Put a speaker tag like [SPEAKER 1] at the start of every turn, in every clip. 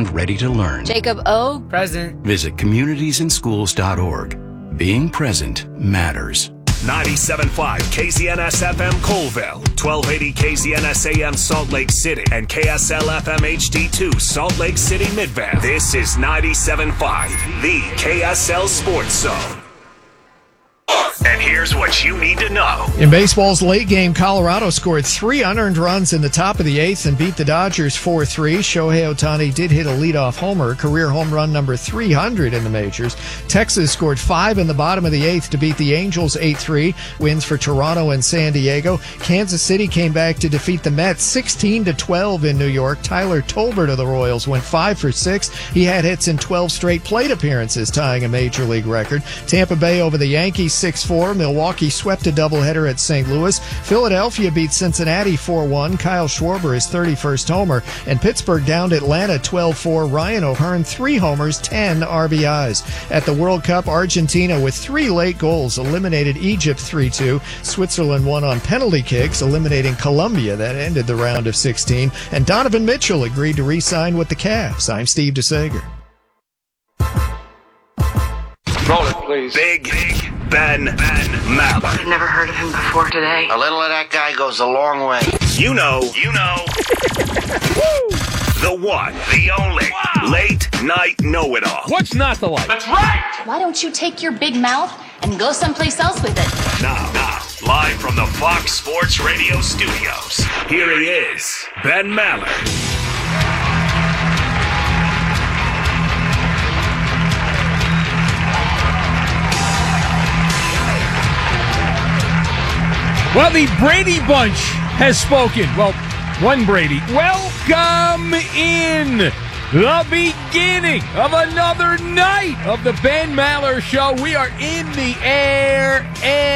[SPEAKER 1] and ready to learn.
[SPEAKER 2] Jacob O. Present.
[SPEAKER 1] Visit communitiesinsschools.org. Being present matters.
[SPEAKER 3] 97.5 KZNS FM Colville, 1280 KZNS AM Salt Lake City, and KSL FM HD2 Salt Lake City Midvale. This is 97.5, the KSL Sports Zone. And here's what you need to know.
[SPEAKER 4] In baseball's late game, Colorado scored 3 unearned runs in the top of the 8th and beat the Dodgers 4-3. Shohei Ohtani did hit a leadoff homer, career home run number 300 in the majors. Texas scored 5 in the bottom of the 8th to beat the Angels 8-3. Wins for Toronto and San Diego. Kansas City came back to defeat the Mets 16-12 in New York. Tyler Tolbert of the Royals went 5 for 6. He had hits in 12 straight plate appearances, tying a major league record. Tampa Bay over the Yankees 6-4. Milwaukee swept a doubleheader at St. Louis. Philadelphia beat Cincinnati 4-1. Kyle Schwarber his 31st homer. And Pittsburgh downed Atlanta 12-4. Ryan O'Hearn 3 homers, 10 RBIs. At the World Cup, Argentina with 3 late goals eliminated Egypt 3-2. Switzerland won on penalty kicks, eliminating Colombia. That ended the round of 16. And Donovan Mitchell agreed to re-sign with the Cavs. I'm Steve DeSager.
[SPEAKER 5] Roll it, please.
[SPEAKER 3] Big Ben Maller.
[SPEAKER 6] I've never heard of him before today.
[SPEAKER 7] A little of that guy goes a long way.
[SPEAKER 3] You know. The one, the only, late night know-it-all.
[SPEAKER 5] What's not to like?
[SPEAKER 3] That's right!
[SPEAKER 8] Why don't you take your big mouth and go someplace else with it?
[SPEAKER 3] Now, live from the Fox Sports Radio studios, here he is, Ben Maller.
[SPEAKER 5] Well, the Brady Bunch has spoken. Well, one Brady. Welcome in the beginning of another night of the Ben Maller Show. We are in the air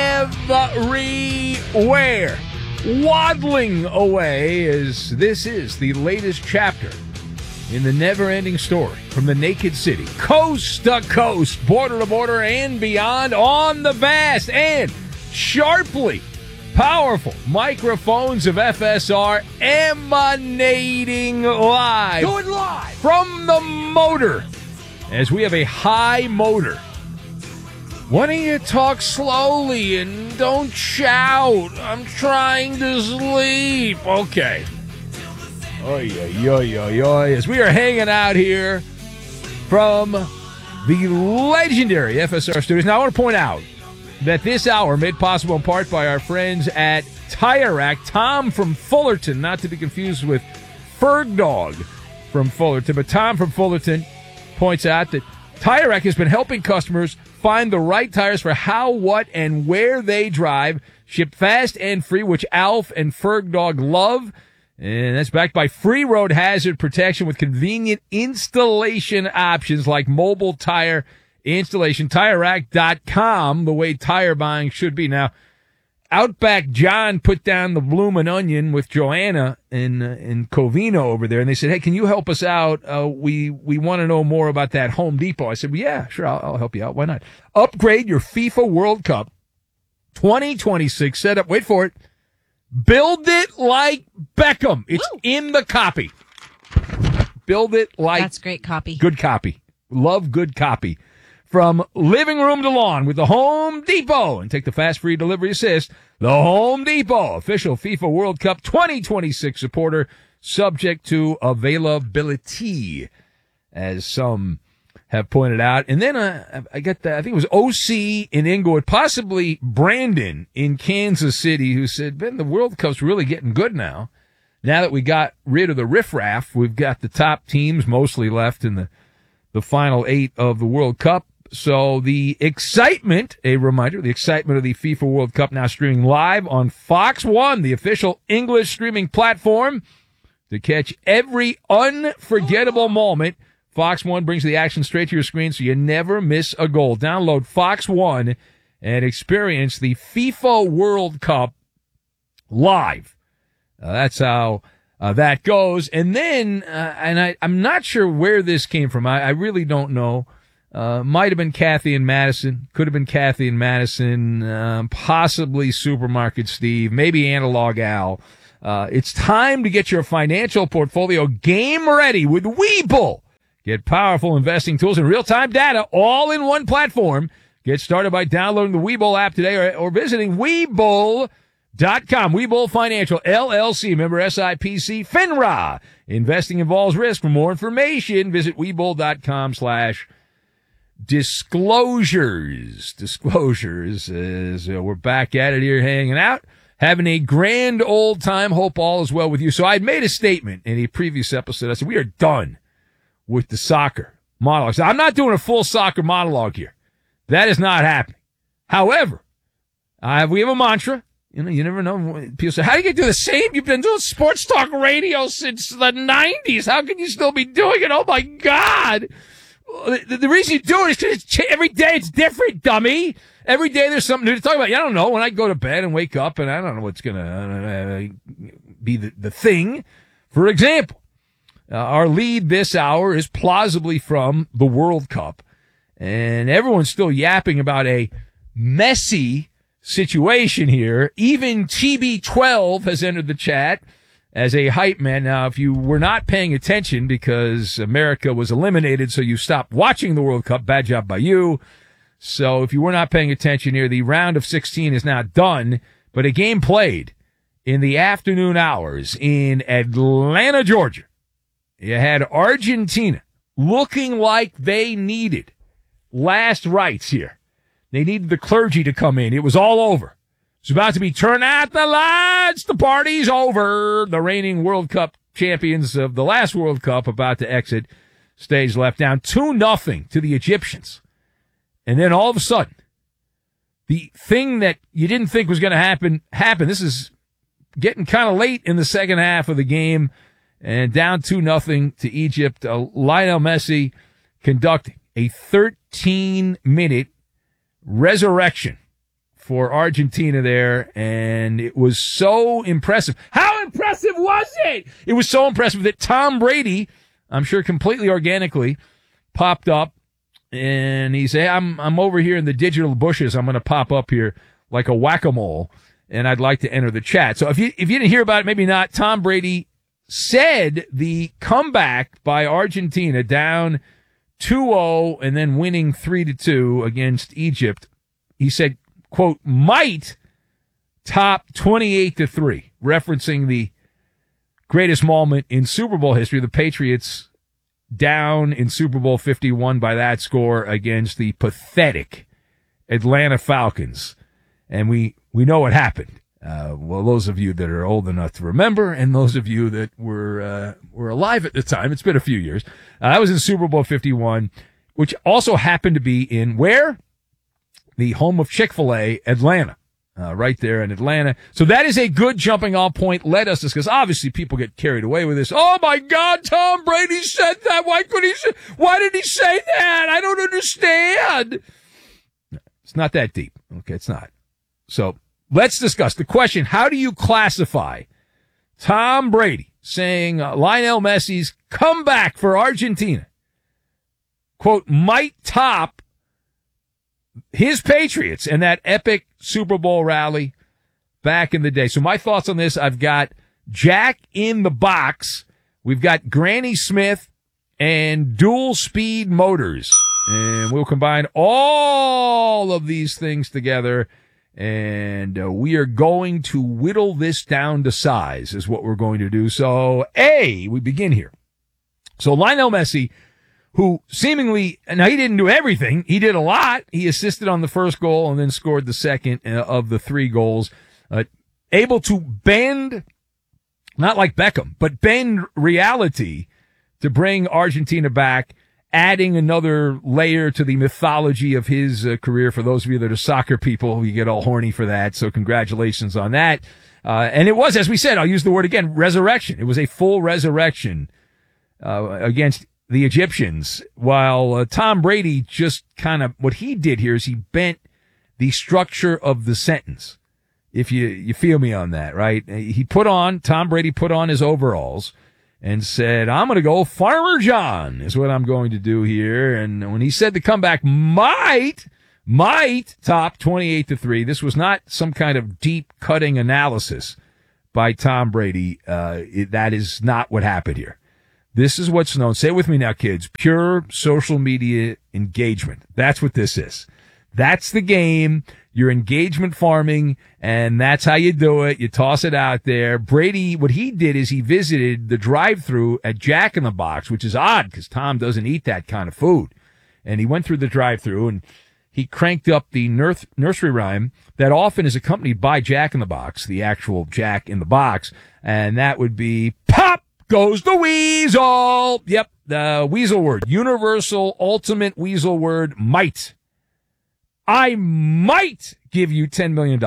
[SPEAKER 5] everywhere, waddling away as this is the latest chapter in the never-ending story from the Naked City, coast to coast, border to border, and beyond on the vast and sharply powerful microphones of FSR emanating live.
[SPEAKER 9] Do it live!
[SPEAKER 5] From the motor, as we have a high motor. Why don't you talk slowly and don't shout? I'm trying to sleep. Okay. Oy, oy, oy, oy, oy. As we are hanging out here from the legendary FSR studios. Now, I want to point out that this hour made possible in part by our friends at Tire Rack. Tom from Fullerton, not to be confused with Ferg Dog from Fullerton, but Tom from Fullerton points out that Tire Rack has been helping customers find the right tires for how, what, and where they drive. Shipped fast and free, which Alf and Ferg Dog love. And that's backed by free road hazard protection with convenient installation options like mobile tire installation. TireRack.com, the way tire buying should be. Now, Outback John put down the bloomin' onion with Joanna in Covino over there, and they said, hey, can you help us out? We want to know more about that Home Depot. I said, well, yeah, sure, I'll help you out. Why not? Upgrade your FIFA World Cup 2026 setup. Wait for it. Build it like Beckham. It's in the copy. Build it like...
[SPEAKER 10] That's great copy.
[SPEAKER 5] Good copy. Love good copy. From living room to lawn with the Home Depot. And take the fast free delivery assist. The Home Depot, official FIFA World Cup 2026 supporter, subject to availability, as some have pointed out. And then I got I think it was OC in Inglewood, possibly Brandon in Kansas City, who said, Ben, the World Cup's really getting good now. Now that we got rid of the riffraff, we've got the top teams mostly left in the final 8 of the World Cup. So the excitement, a reminder, the excitement of the FIFA World Cup now streaming live on Fox One, the official English streaming platform, to catch every unforgettable moment. Fox One brings the action straight to your screen so you never miss a goal. Download Fox One and experience the FIFA World Cup live. That's how that goes. And then, I'm not sure where this came from. I really don't know. Might have been Kathy and Madison. Could have been Kathy and Madison. Possibly Supermarket Steve. Maybe Analog Al. It's time to get your financial portfolio game ready with Webull. Get powerful investing tools and real-time data all in one platform. Get started by downloading the Webull app today or visiting Webull.com. Webull Financial, LLC, member SIPC, FINRA. Investing involves risk. For more information, visit Webull.com/disclosures. Disclosures as we're back at it here hanging out. Having a grand old time. Hope all is well with you. So I had made a statement in a previous episode. I said, we are done with the soccer monologue. So I'm not doing a full soccer monologue here. That is not happening. However, we have a mantra. You know, you never know. People say, how do you get to the same? You've been doing sports talk radio since the 90s. How can you still be doing it? Oh, my God. The reason you do it is because every day it's different, dummy. Every day there's something new to talk about. I don't know. When I go to bed and wake up, and I don't know what's going to be the thing. For example, our lead this hour is plausibly from the World Cup. And everyone's still yapping about a messy situation here. Even TB12 has entered the chat as a hype man. Now, if you were not paying attention because America was eliminated, so you stopped watching the World Cup, bad job by you. So if you were not paying attention here, the round of 16 is now done, but a game played in the afternoon hours in Atlanta, Georgia. You had Argentina looking like they needed last rites here. They needed the clergy to come in. It was all over. It's about to be turn out the lights. The party's over. The reigning World Cup champions of the last World Cup about to exit stage left, down 2-0 to the Egyptians. And then all of a sudden, the thing that you didn't think was going to happen happened. This is getting kind of late in the second half of the game, and down 2-0 to Egypt. Lionel Messi conducting a 13-minute resurrection for Argentina there, and it was so impressive. How impressive was it? It was so impressive that Tom Brady, I'm sure completely organically, popped up, and he said, I'm over here in the digital bushes. I'm going to pop up here like a whack-a-mole, and I'd like to enter the chat. So if you didn't hear about it, maybe not, Tom Brady said the comeback by Argentina down 2-0 and then winning 3-2 against Egypt, he said, quote, might top 28-3, referencing the greatest moment in Super Bowl history, the Patriots down in Super Bowl 51 by that score against the pathetic Atlanta Falcons. And we know what happened. Well, those of you that are old enough to remember, and those of you that were alive at the time, it's been a few years. I was in Super Bowl 51, which also happened to be in where? The home of Chick-fil-A, Atlanta, right there in Atlanta. So that is a good jumping off point. Let us discuss. Obviously, people get carried away with this. Oh my God, Tom Brady said that. Why did he say that? I don't understand. It's not that deep. Okay, it's not. So let's discuss the question. How do you classify Tom Brady saying Lionel Messi's comeback for Argentina, quote, might top his Patriots and that epic Super Bowl rally back in the day? So my thoughts on this, I've got Jack in the box. We've got Granny Smith and dual speed motors. And we'll combine all of these things together. And we are going to whittle this down to size is what we're going to do. So, we begin here. So Lionel Messi, who seemingly, now he didn't do everything. He did a lot. He assisted on the first goal and then scored the second of the 3 goals. Able to bend, not like Beckham, but bend reality to bring Argentina back, adding another layer to the mythology of his career. For those of you that are soccer people, you get all horny for that. So congratulations on that. And it was, as we said, I'll use the word again, resurrection. It was a full resurrection against the Egyptians, while Tom Brady just kind of, what he did here is he bent the structure of the sentence. If you feel me on that, right? Tom Brady put on his overalls and said, I'm going to go Farmer John is what I'm going to do here. And when he said the comeback might top 28-3, this was not some kind of deep cutting analysis by Tom Brady. That is not what happened here. This is what's known. Say it with me now, kids. Pure social media engagement. That's what this is. That's the game. You're engagement farming, and that's how you do it. You toss it out there. Brady, what he did is he visited the drive-thru at Jack in the Box, which is odd because Tom doesn't eat that kind of food. And he went through the drive-thru, and he cranked up the nursery rhyme that often is accompanied by Jack in the Box, the actual Jack in the Box, and that would be pop goes the weasel. Yep, the weasel word. Universal ultimate weasel word, might. I might give you $10 million.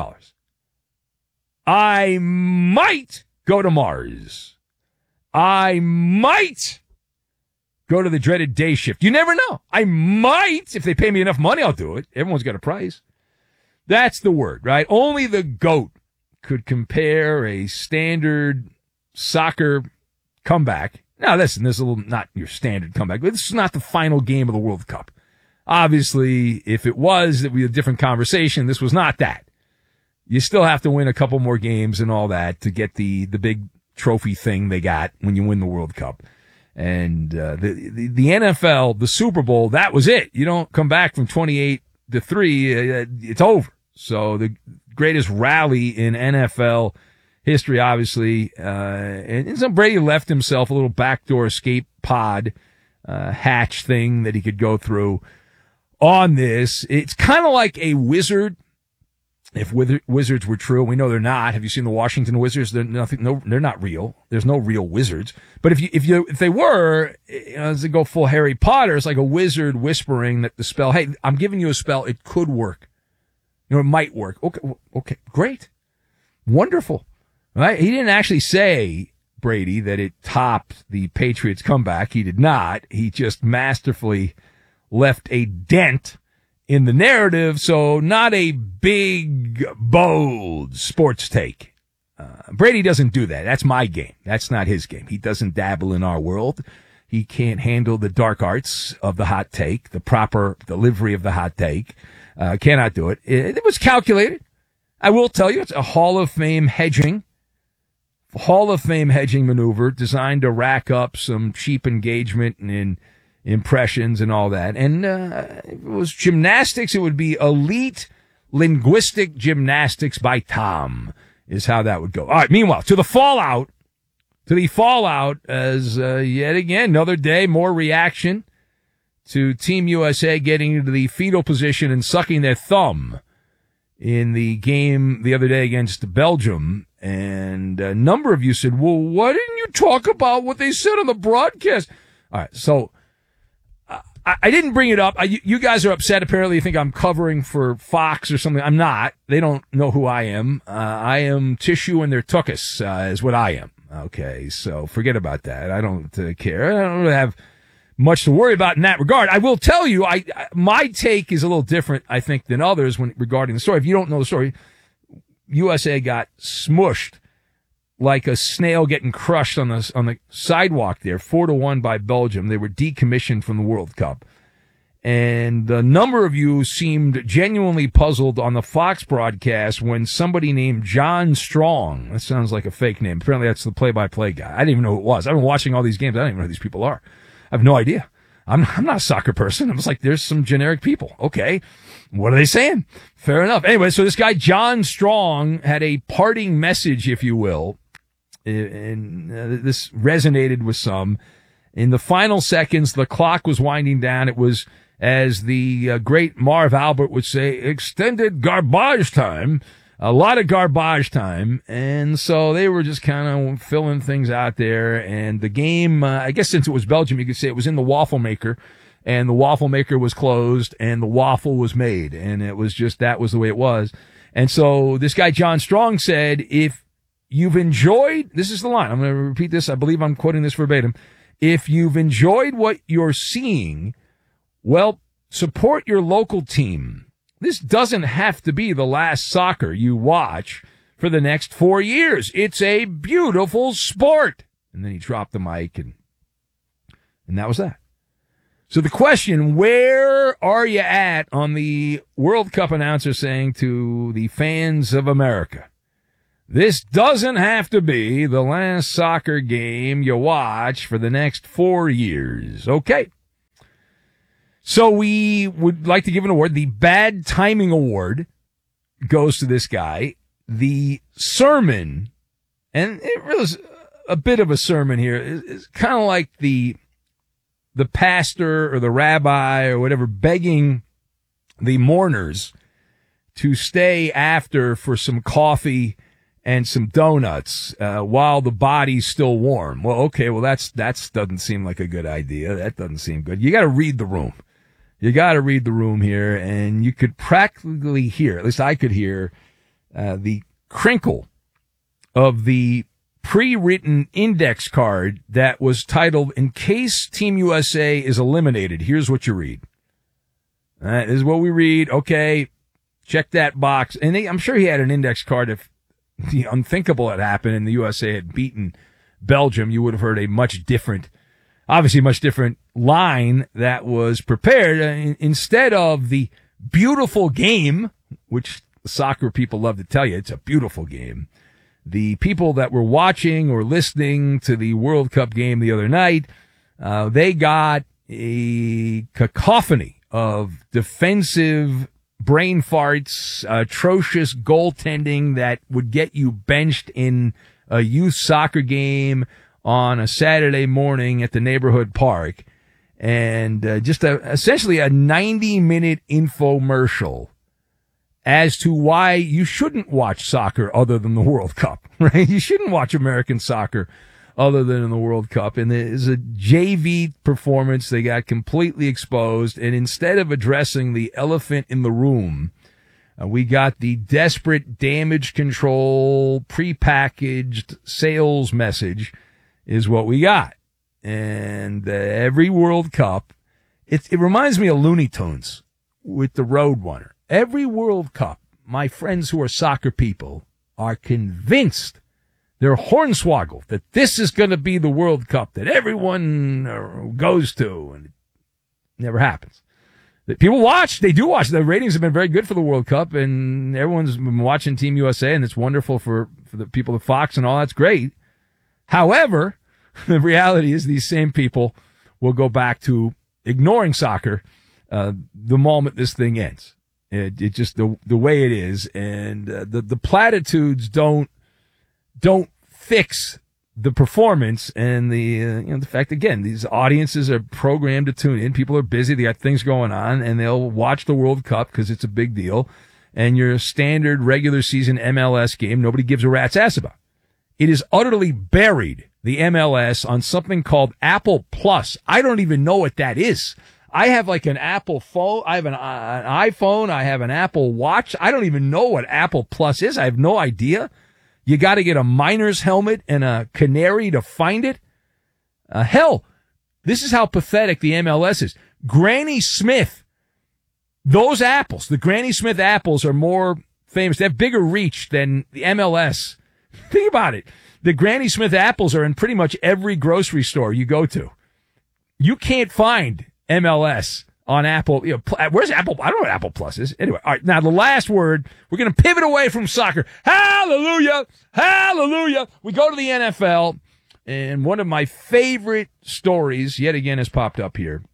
[SPEAKER 5] I might go to Mars. I might go to the dreaded day shift. You never know. I might. If they pay me enough money, I'll do it. Everyone's got a price. That's the word, right? Only the GOAT could compare a standard soccer comeback. Now, listen, this is a little not your standard comeback, but this is not the final game of the World Cup. Obviously, if it was, it would be a different conversation. This was not that. You still have to win a couple more games and all that to get the big trophy thing they got when you win the World Cup. And the NFL, the Super Bowl, that was it. You don't come back from 28-3. It's over. So the greatest rally in NFL history, obviously. And so Brady left himself a little backdoor escape pod hatch thing that he could go through on this. It's kind of like a wizard. If wizards were true, we know they're not. Have you seen the Washington Wizards? They're nothing. No, they're not real. There's no real wizards. But if they were, as they go full Harry Potter, it's like a wizard whispering that the spell. Hey, I'm giving you a spell. It could work. It might work. Okay, great, wonderful. Right? He didn't actually say, Brady, that it topped the Patriots' comeback. He did not. He just masterfully left a dent in the narrative, so not a big, bold sports take. Brady doesn't do that. That's my game. That's not his game. He doesn't dabble in our world. He can't handle the dark arts of the hot take, the proper delivery of the hot take. Cannot do it. It was calculated. I will tell you, it's a Hall of Fame hedging maneuver designed to rack up some cheap engagement and impressions and all that. And if it was gymnastics, it would be elite linguistic gymnastics by Tom is how that would go. All right, meanwhile, to the fallout as yet again, another day, more reaction to Team USA getting into the fetal position and sucking their thumb in the game the other day against Belgium. And a number of you said, well, why didn't you talk about what they said on the broadcast? All right, so I didn't bring it up. You guys are upset. Apparently you think I'm covering for Fox or something. I'm not. They don't know who I am. I am tissue in their tuchus, is what I am. Okay, so forget about that. I don't care. I don't really have much to worry about in that regard. I will tell you, my take is a little different, I think, than others regarding the story. If you don't know the story, USA got smushed like a snail getting crushed on the sidewalk there, 4-1 by Belgium. They were decommissioned from the World Cup. And a number of you seemed genuinely puzzled on the Fox broadcast when somebody named John Strong, that sounds like a fake name. Apparently that's the play-by-play guy. I didn't even know who it was. I've been watching all these games. I don't even know who these people are. I have no idea. I'm not a soccer person. I'm just like, there's some generic people. Okay. What are they saying? Fair enough. Anyway, so this guy, John Strong, had a parting message, if you will, and this resonated with some. In the final seconds, the clock was winding down. It was, as the great Marv Albert would say, extended garbage time. A lot of garbage time. And so they were just kind of filling things out there. And the game, I guess since it was Belgium, you could say it was in the waffle maker. And the waffle maker was closed and the waffle was made. And it was just, that was the way it was. And so this guy, John Strong, said, if you've enjoyed, this is the line, I'm going to repeat this, I believe I'm quoting this verbatim. If you've enjoyed what you're seeing, well, support your local team. This doesn't have to be the last soccer you watch for the next 4 years. It's a beautiful sport. And then he dropped the mic and that was that. So the question, where are you at on the World Cup announcer saying to the fans of America, This doesn't have to be the last soccer game you watch for the next 4 years. Okay. So we would like to give an award. The Bad Timing Award goes to this guy. The sermon, and it really is a bit of a sermon here, is kind of like the pastor or the rabbi or whatever begging the mourners to stay after for some coffee and some donuts while the body's still warm. Well, okay, well that's doesn't seem like a good idea. That doesn't seem good. You got to read the room. You got to read the room here, and you could practically hear, at least I could hear, the crinkle of the pre-written index card that was titled, "In case Team USA is eliminated, here's what you read." This is what we read. Okay, check that box. And I'm sure he had an index card if the unthinkable had happened and the USA had beaten Belgium. You would have heard a much different line that was prepared. Instead of the beautiful game, which soccer people love to tell you, it's a beautiful game. The people that were watching or listening to the World Cup game the other night, they got a cacophony of defensive brain farts, atrocious goaltending that would get you benched in a youth soccer game on a Saturday morning at the neighborhood park, and just essentially a 90-minute infomercial as to why you shouldn't watch soccer other than the World Cup, right? You shouldn't watch American soccer other than in the World Cup. And there's a JV performance. They got completely exposed. And instead of addressing the elephant in the room, we got the desperate damage control prepackaged sales message is what we got. And every World Cup, it reminds me of Looney Tunes with the Roadrunner. Every World Cup, my friends who are soccer people are convinced, they're hornswoggled, that this is going to be the World Cup that everyone goes to, and it never happens. People watch, they do watch. The ratings have been very good for the World Cup, and everyone's been watching Team USA, and it's wonderful for the people at Fox and all. That's great. However, the reality is these same people will go back to ignoring soccer the moment this thing ends. It just the way it is, and the platitudes don't fix the performance, and the fact, again, these audiences are programmed to tune in. People are busy, they got things going on, and they'll watch the World Cup because it's a big deal. And your standard regular season MLS game, nobody gives a rat's ass about. It is utterly buried, the MLS, on something called Apple Plus. I don't even know what that is. I have like an Apple phone. I have an iPhone. I have an Apple Watch. I don't even know what Apple Plus is. I have no idea. You got to get a miner's helmet and a canary to find it. Hell, this is how pathetic the MLS is. Granny Smith, those apples, the Granny Smith apples are more famous. They have bigger reach than the MLS. Think about it. The Granny Smith apples are in pretty much every grocery store you go to. You can't find MLS on Apple. Where's Apple? I don't know what Apple Plus is. Anyway, all right. Now the last word. We're going to pivot away from soccer. Hallelujah, hallelujah. We go to the NFL, and one of my favorite stories yet again has popped up here.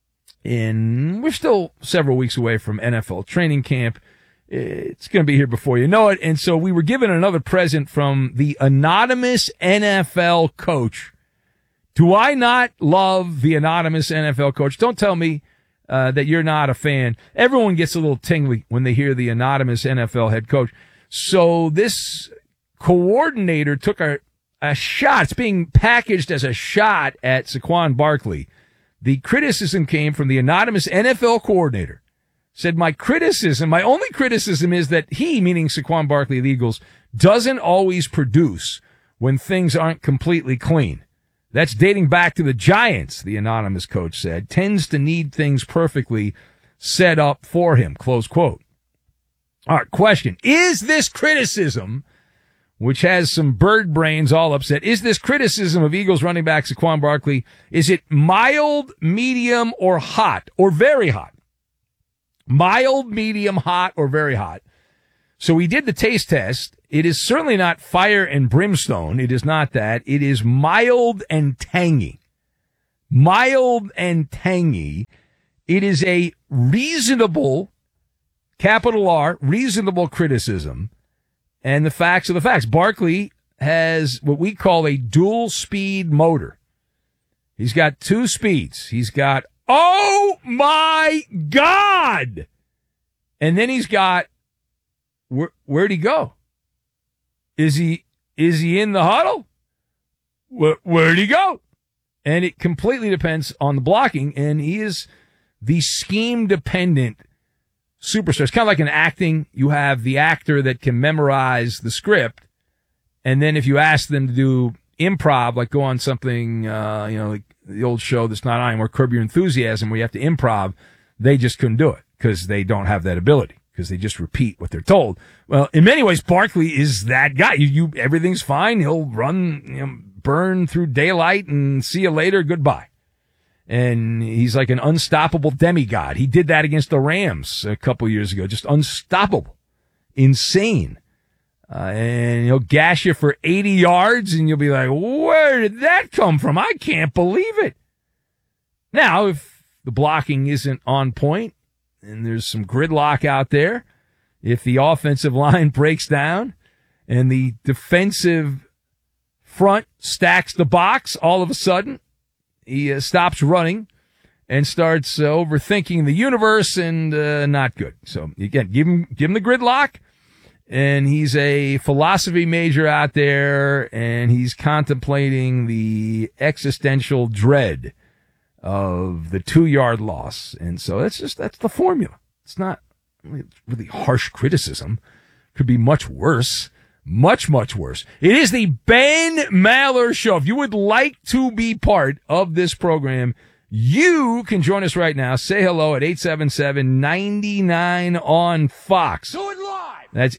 [SPEAKER 5] And we're still several weeks away from NFL training camp. It's going to be here before you know it. And so we were given another present from the anonymous NFL coach. Do I not love the anonymous NFL coach? Don't tell me that you're not a fan. Everyone gets a little tingly when they hear the anonymous NFL head coach. So this coordinator took a shot. It's being packaged as a shot at Saquon Barkley. The criticism came from the anonymous NFL coordinator. Said, my only criticism is that he, meaning Saquon Barkley of the Eagles, doesn't always produce when things aren't completely clean. That's dating back to the Giants, the anonymous coach said, tends to need things perfectly set up for him, close quote. All right, question. Is this criticism, which has some bird brains all upset, is this criticism of Eagles running back Saquon Barkley, is it mild, medium, or hot, or very hot? Mild, medium, hot, or very hot? So we did the taste test. It is certainly not fire and brimstone. It is not that. It is mild and tangy. Mild and tangy. It is a reasonable, capital R, reasonable criticism. And the facts are the facts. Barkley has what we call a dual speed motor. He's got two speeds. He's got, oh my God! And then he's got, where'd he go? Is he in the huddle? Where'd he go? And it completely depends on the blocking, and he is the scheme-dependent superstar. It's kind of like in acting. You have the actor that can memorize the script, and then if you ask them to do improv, like go on something, like the old show that's not on, where Curb Your Enthusiasm, where you have to improv, they just couldn't do it because they don't have that ability, because they just repeat what they're told. Well, in many ways, Barkley is that guy. Everything's fine. He'll run, burn through daylight and see you later. Goodbye. And he's like an unstoppable demigod. He did that against the Rams a couple years ago. Just unstoppable. Insane. And he'll gash you for 80 yards and you'll be like, where did that come from? I can't believe it. Now, if the blocking isn't on point and there's some gridlock out there, if the offensive line breaks down and the defensive front stacks the box, all of a sudden he stops running and starts overthinking the universe, and not good. So again, give him the gridlock, and he's a philosophy major out there, and he's contemplating the existential dread of the 2-yard loss. And so that's the formula. It's not really harsh criticism. Could be much worse. Much, much worse. It is the Ben Maller Show. If you would like to be part of this program, you can join us right now. Say hello at 877-99 on Fox. Do it live. That's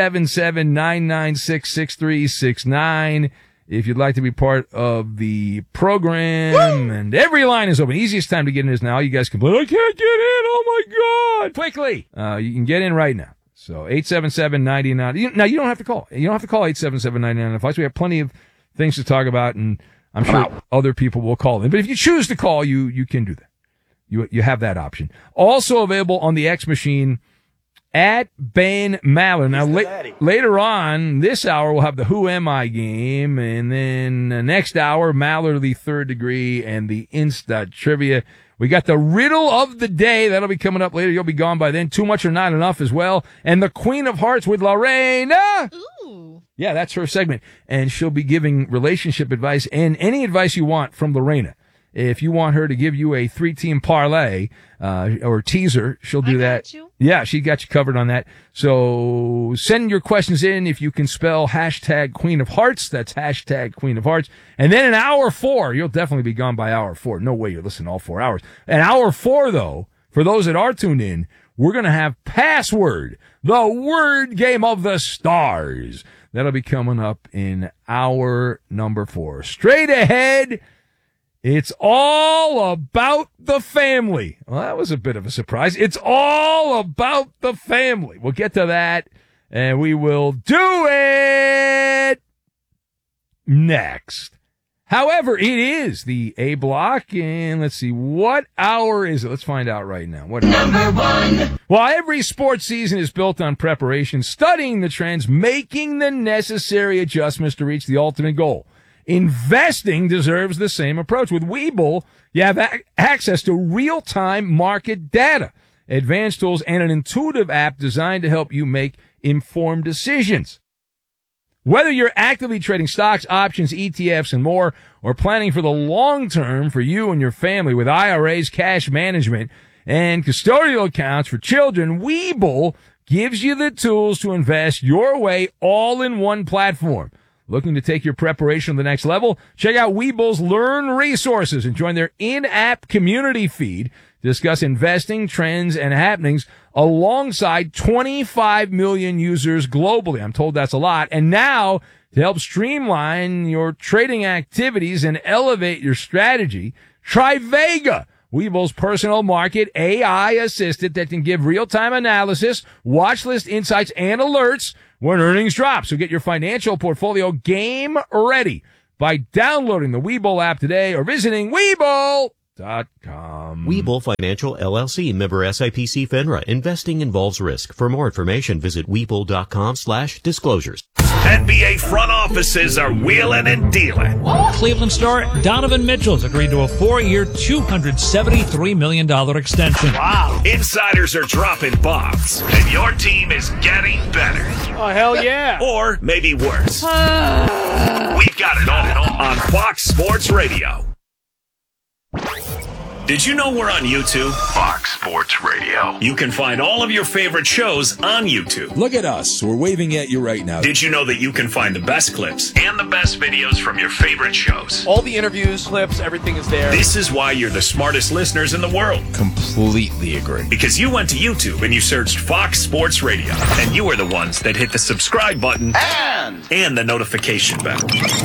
[SPEAKER 5] 877-996-6369. If you'd like to be part of the program. Woo! And every line is open. Easiest time to get in is now. You guys complain, I can't get in. Oh my God. Quickly. You can get in right now. So 877-99. Now, you don't have to call. You don't have to call 877-99. We have plenty of things to talk about, and I'm sure other people will call in. But if you choose to call, you can do that. You have that option. Also available on the X machine at Ben Maller. Now, later on this hour, we'll have the Who Am I game, and then the next hour, Maller, the Third Degree, and the Insta Trivia. We got the riddle of the day. That'll be coming up later. You'll be gone by then. Too much or not enough as well. And the Queen of Hearts with Lorena. Ooh. Yeah, that's her segment. And she'll be giving relationship advice and any advice you want from Lorena. If you want her to give you a 3-team parlay, or teaser, she'll do that. Got you. Yeah, she got you covered on that. So send your questions in if you can spell hashtag Queen of Hearts. That's hashtag Queen of Hearts. And then in hour 4, you'll definitely be gone by hour 4. No way you're listening all 4 hours. In hour 4, though, for those that are tuned in, we're going to have Password, the word game of the stars. That'll be coming up in hour number 4. Straight ahead, it's all about the family. Well, that was a bit of a surprise. It's all about the family. We'll get to that, and we will do it next. However, it is the A block, and let's see, what hour is it? Let's find out right now. What number 1? Well, every sports season is built on preparation, studying the trends, making the necessary adjustments to reach the ultimate goal. Investing deserves the same approach. With Webull, you have access to real-time market data, advanced tools, and an intuitive app designed to help you make informed decisions. Whether you're actively trading stocks, options, ETFs, and more, or planning for the long term for you and your family with IRAs, cash management, and custodial accounts for children, Webull gives you the tools to invest your way all in one platform. Looking to take your preparation to the next level? Check out Webull's Learn Resources and join their in-app community feed to discuss investing, trends, and happenings alongside 25 million users globally. I'm told that's a lot. And now, to help streamline your trading activities and elevate your strategy, try Vega, Weeble's personal market AI assistant that can give real-time analysis, watch list insights, and alerts when earnings drop. So get your financial portfolio game ready by downloading the Webull app today or visiting Webull.com.
[SPEAKER 2] Webull Financial LLC, member SIPC FINRA. Investing involves risk. For more information, visit Webull.com/disclosures.
[SPEAKER 3] NBA front offices are wheeling and dealing.
[SPEAKER 9] Cleveland star Donovan Mitchell's agreed to a 4-year, $273 million extension.
[SPEAKER 3] Wow. Insiders are dropping bombs, and your team is getting better.
[SPEAKER 5] Oh, hell yeah.
[SPEAKER 3] Or maybe worse. We've got it all on Fox Sports Radio. Did you know we're on YouTube? Fox Sports Radio. You can find all of your favorite shows on YouTube.
[SPEAKER 10] Look at us. We're waving at you right now.
[SPEAKER 3] Did you know that you can find the best clips and the best videos from your favorite shows?
[SPEAKER 11] All the interviews, clips, everything is there.
[SPEAKER 3] This is why you're the smartest listeners in the world.
[SPEAKER 10] Completely agree.
[SPEAKER 3] Because you went to YouTube and you searched Fox Sports Radio. And you were the ones that hit the subscribe button and the notification bell.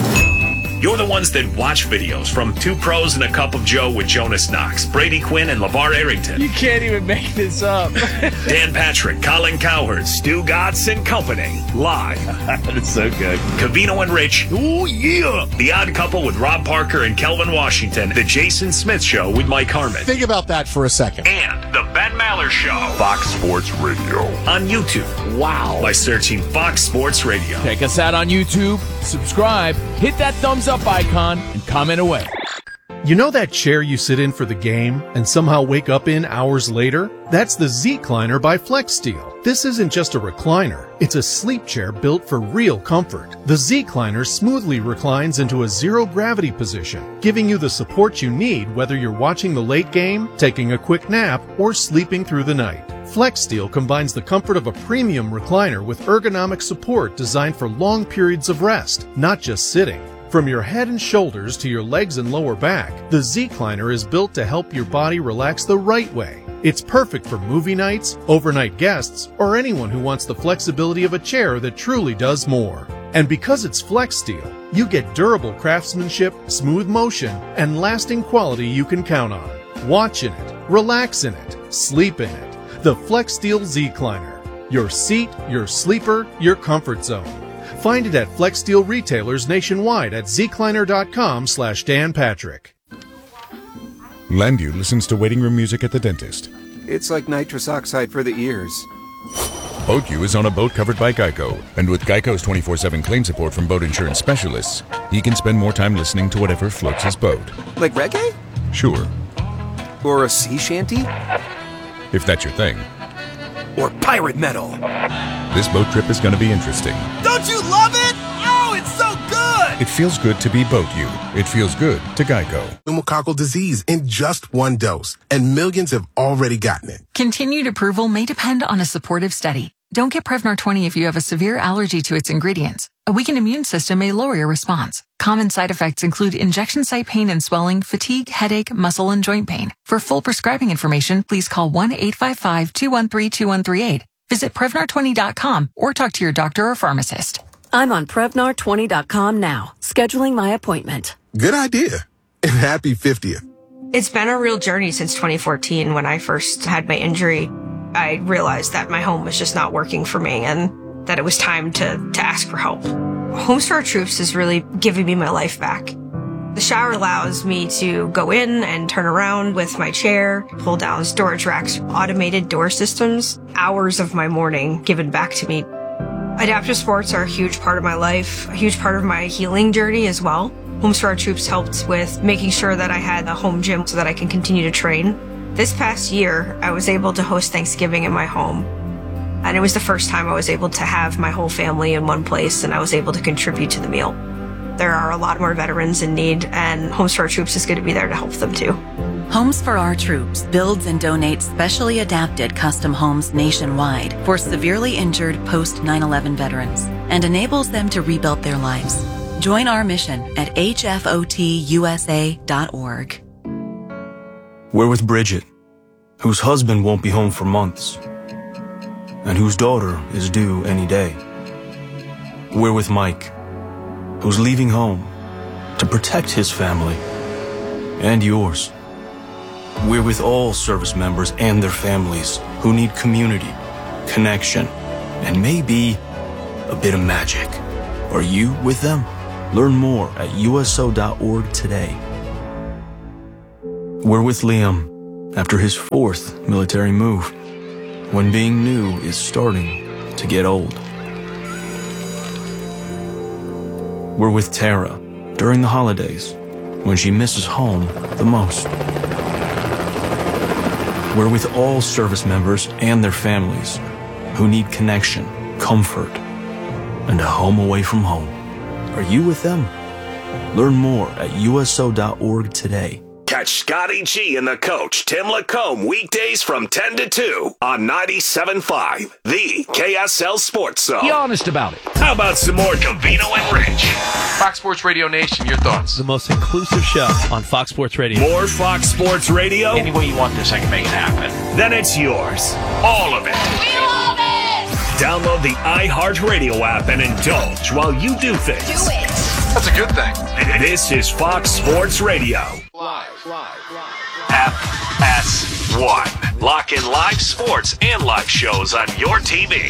[SPEAKER 3] You're the ones that watch videos from Two Pros and a Cup of Joe with Jonas Knox, Brady Quinn, and LeVar Arrington.
[SPEAKER 11] You can't even make this up.
[SPEAKER 3] Dan Patrick, Colin Cowherd, Stu Gatz and Company. Live.
[SPEAKER 11] That's so good.
[SPEAKER 3] Cavino and Rich. Oh, yeah. The Odd Couple with Rob Parker and Kelvin Washington. The Jason Smith Show with Mike Harmon.
[SPEAKER 12] Think about that for a second.
[SPEAKER 3] And the Ben Maller Show. Fox Sports Radio. On YouTube.
[SPEAKER 11] Wow.
[SPEAKER 3] By searching Fox Sports Radio.
[SPEAKER 11] Check us out on YouTube. Subscribe. Hit that thumbs up icon and comment away.
[SPEAKER 13] You know that chair you sit in for the game and somehow wake up in hours later? That's the Z-Cliner by FlexSteel. This isn't just a recliner. It's a sleep chair built for real comfort. The Z-Cliner smoothly reclines into a zero-gravity position, giving you the support you need whether you're watching the late game, taking a quick nap, or sleeping through the night. FlexSteel combines the comfort of a premium recliner with ergonomic support designed for long periods of rest, not just sitting. From your head and shoulders to your legs and lower back, the Z-Cliner is built to help your body relax the right way. It's perfect for movie nights, overnight guests, or anyone who wants the flexibility of a chair that truly does more. And because it's FlexSteel, you get durable craftsmanship, smooth motion, and lasting quality you can count on. Watch in it, relax in it, sleep in it. The FlexSteel Z-Cliner. Your seat, your sleeper, your comfort zone. Find it at FlexSteel retailers nationwide at zcliner.com/Dan Patrick.
[SPEAKER 14] Landu listens to waiting room music at the dentist.
[SPEAKER 15] It's like nitrous oxide for the ears.
[SPEAKER 14] BoatU is on a boat covered by Geico, and with Geico's 24/7 claim support from boat insurance specialists, he can spend more time listening to whatever floats his boat.
[SPEAKER 15] Like reggae?
[SPEAKER 14] Sure.
[SPEAKER 15] Or a sea shanty?
[SPEAKER 14] If that's your thing.
[SPEAKER 15] Or pirate metal.
[SPEAKER 14] This boat trip is going to be interesting.
[SPEAKER 16] Don't you love it? Oh, it's so good!
[SPEAKER 14] It feels good to be BoatU. It feels good to Geico.
[SPEAKER 17] Pneumococcal disease in just one dose, and millions have already gotten it.
[SPEAKER 18] Continued approval may depend on a supportive study. Don't get Prevnar 20 if you have a severe allergy to its ingredients. A weakened immune system may lower your response. Common side effects include injection site pain and swelling, fatigue, headache, muscle, and joint pain. For full prescribing information, please call 1-855-213-2138. Visit Prevnar20.com or talk to your doctor or pharmacist.
[SPEAKER 19] I'm on Prevnar20.com now, scheduling my appointment.
[SPEAKER 17] Good idea. And happy 50th.
[SPEAKER 20] It's been a real journey since 2014 when I first had my injury. I realized that my home was just not working for me and that it was time to ask for help. Homes for Our Troops is really giving me my life back. The shower allows me to go in and turn around with my chair, pull down storage racks, automated door systems, hours of my morning given back to me. Adaptive sports are a huge part of my life, a huge part of my healing journey as well. Homes for Our Troops helped with making sure that I had a home gym so that I can continue to train. This past year, I was able to host Thanksgiving in my home. And it was the first time I was able to have my whole family in one place and I was able to contribute to the meal. There are a lot more veterans in need and Homes for Our Troops is going to be there to help them too.
[SPEAKER 21] Homes for Our Troops builds and donates specially adapted custom homes nationwide for severely injured post 9/11 veterans and enables them to rebuild their lives. Join our mission at hfotusa.org.
[SPEAKER 22] We're with Bridget, whose husband won't be home for months, and whose daughter is due any day. We're with Mike, who's leaving home to protect his family and yours. We're with all service members and their families who need community, connection, and maybe a bit of magic. Are you with them? Learn more at USO.org today. We're with Liam after his 4th military move, when being new is starting to get old. We're with Tara during the holidays, when she misses home the most. We're with all service members and their families who need connection, comfort, and a home away from home. Are you with them? Learn more at USO.org today.
[SPEAKER 3] Catch Scotty G and the coach, Tim Lacombe, weekdays from 10 to 2 on 97.5, the KSL Sports Zone.
[SPEAKER 5] Be honest about it.
[SPEAKER 3] How about some more Covino and Rich?
[SPEAKER 1] Fox Sports Radio Nation, your thoughts?
[SPEAKER 12] The most inclusive show on Fox Sports Radio.
[SPEAKER 3] More Fox Sports Radio?
[SPEAKER 1] Any way you want this, I can make it happen.
[SPEAKER 3] Then it's yours. All of it.
[SPEAKER 8] We love it!
[SPEAKER 3] Download the iHeartRadio app and indulge while you do things.
[SPEAKER 8] Do it!
[SPEAKER 1] That's a good thing.
[SPEAKER 3] This is Fox Sports Radio.
[SPEAKER 1] Live.
[SPEAKER 3] FS1. Lock in live sports and live shows on your TV.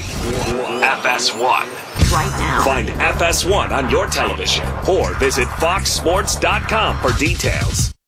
[SPEAKER 3] FS1.
[SPEAKER 8] Right now.
[SPEAKER 3] Find FS1 on your television or visit foxsports.com for details.